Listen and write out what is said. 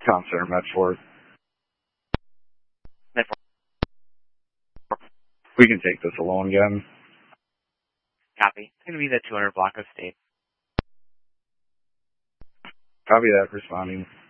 Comm Center, Medford. Medford. We can take this alone again. Copy. It's going to be the 200 block of state. Copy that, responding.